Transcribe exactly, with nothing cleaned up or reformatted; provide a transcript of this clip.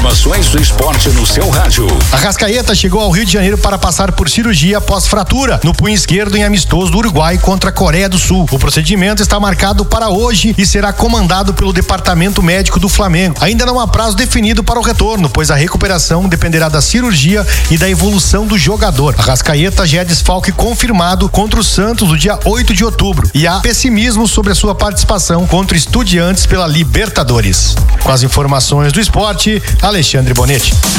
informações do esporte no seu rádio. Arrascaeta chegou ao Rio de Janeiro para passar por cirurgia após fratura no punho esquerdo em amistoso do Uruguai contra a Coreia do Sul. O procedimento está marcado para hoje e será comandado pelo departamento médico do Flamengo. Ainda não há prazo definido para o retorno, pois a recuperação dependerá da cirurgia e da evolução do jogador. Arrascaeta já é desfalque confirmado contra o Santos no dia oito de outubro e há pessimismo sobre a sua participação contra Estudiantes pela Libertadores. Com as informações do esporte, Alexandre Bonetti.